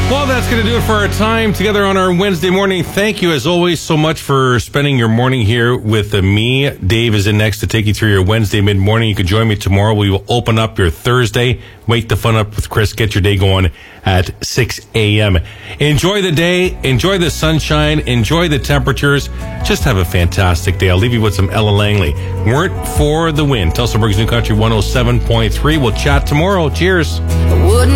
Well, that's going to do it for our time together on our Wednesday morning. Thank you, as always, so much for spending your morning here with me. Dave is in next to take you through your Wednesday mid-morning. You can join me tomorrow. We will open up your Thursday. Wake the fun up with Chris. Get your day going at 6 a.m. Enjoy the day. Enjoy the sunshine. Enjoy the temperatures. Just have a fantastic day. I'll leave you with some Ella Langley. Weren't for the Win. Telstra Bergen's New Country 107.3. We'll chat tomorrow. Cheers.